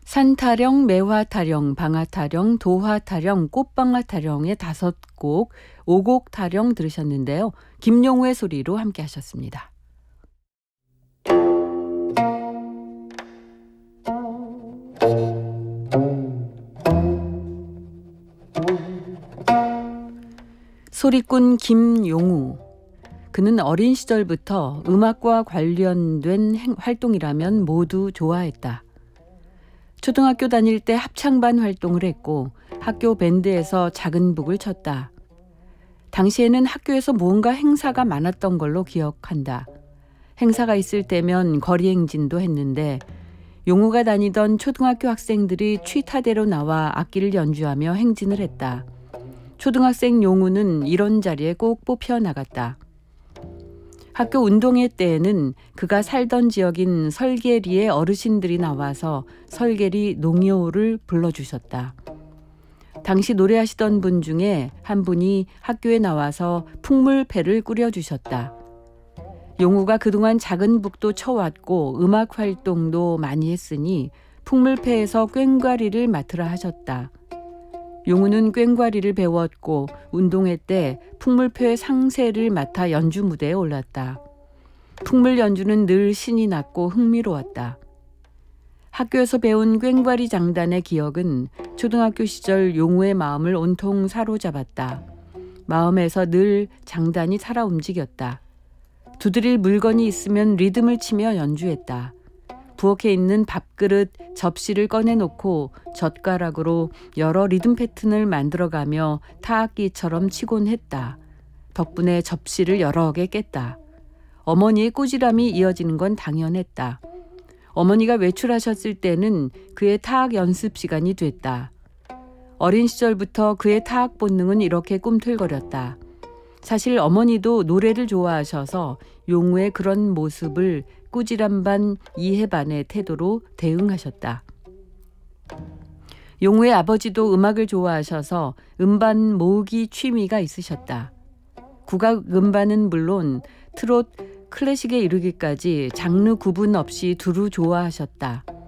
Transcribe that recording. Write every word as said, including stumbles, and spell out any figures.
산타령, 매화타령, 방아타령, 도화타령, 꽃방아타령의 다섯 곡, 오곡 타령 들으셨는데요. 김용우의 소리로 함께 하셨습니다. 소리꾼 김용우. 그는 어린 시절부터 음악과 관련된 행, 활동이라면 모두 좋아했다. 초등학교 다닐 때 합창반 활동을 했고 학교 밴드에서 작은 북을 쳤다. 당시에는 학교에서 뭔가 행사가 많았던 걸로 기억한다. 행사가 있을 때면 거리 행진도 했는데 용우가 다니던 초등학교 학생들이 취타대로 나와 악기를 연주하며 행진을 했다. 초등학생 용우는 이런 자리에 꼭 뽑혀 나갔다. 학교 운동회 때에는 그가 살던 지역인 설계리의 어르신들이 나와서 설계리 농요를 불러주셨다. 당시 노래하시던 분 중에 한 분이 학교에 나와서 풍물패를 꾸려주셨다. 용우가 그동안 작은 북도 쳐왔고 음악 활동도 많이 했으니 풍물패에서 꽹과리를 맡으라 하셨다. 용우는 꽹과리를 배웠고 운동회 때 풍물패 상세를 맡아 연주 무대에 올랐다. 풍물 연주는 늘 신이 났고 흥미로웠다. 학교에서 배운 꽹과리 장단의 기억은 초등학교 시절 용우의 마음을 온통 사로잡았다. 마음에서 늘 장단이 살아 움직였다. 두드릴 물건이 있으면 리듬을 치며 연주했다. 부엌에 있는 밥그릇, 접시를 꺼내놓고 젓가락으로 여러 리듬 패턴을 만들어가며 타악기처럼 치곤 했다. 덕분에 접시를 여러 개 깼다. 어머니의 꾸지람이 이어지는 건 당연했다. 어머니가 외출하셨을 때는 그의 타악 연습 시간이 됐다. 어린 시절부터 그의 타악 본능은 이렇게 꿈틀거렸다. 사실 어머니도 노래를 좋아하셔서 용우의 그런 모습을 꾸지람 반 이해 반의 태도로 대응하셨다. 용우의 아버지도 음악을 좋아하셔서 음반 모으기 취미가 있으셨다. 국악 음반은 물론 트롯, 클래식에 이르기까지 장르 구분 없이 두루 좋아하셨다.